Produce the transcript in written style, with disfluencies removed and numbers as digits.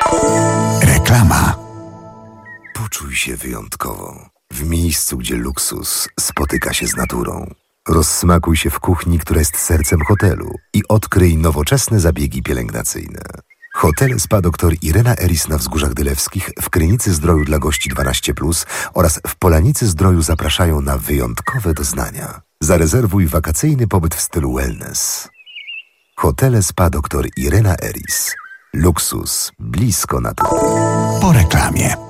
Reklama. Poczuj się wyjątkowo. W miejscu, gdzie luksus spotyka się z naturą. Rozsmakuj się w kuchni, która jest sercem hotelu i odkryj nowoczesne zabiegi pielęgnacyjne. Hotel Spa Dr Irena Eris na Wzgórzach Dylewskich, w Krynicy Zdroju dla gości 12+, oraz w Polanicy Zdroju zapraszają na wyjątkowe doznania. Zarezerwuj wakacyjny pobyt w stylu wellness. Hotel Spa Dr Irena Eris. Luksus blisko natury. Po reklamie.